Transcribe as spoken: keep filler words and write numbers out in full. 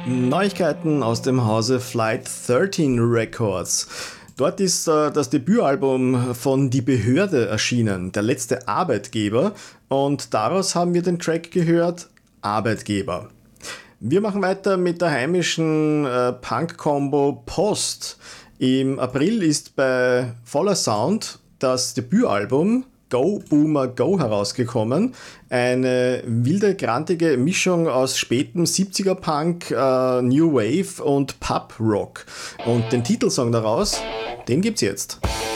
Neuigkeiten aus dem Hause Flight dreizehn Records. Dort ist äh, das Debütalbum von Die Behörde erschienen, der letzte Arbeitgeber, und daraus haben wir den Track gehört, Arbeitgeber. Wir machen weiter mit der heimischen äh, Punk-Combo Post. Im April ist bei Voller Sound das Debütalbum Go Boomer Go herausgekommen. Eine wilde, grantige Mischung aus spätem siebziger Punk, äh, New Wave und Pub Rock. Und den Titelsong daraus, den gibt's jetzt.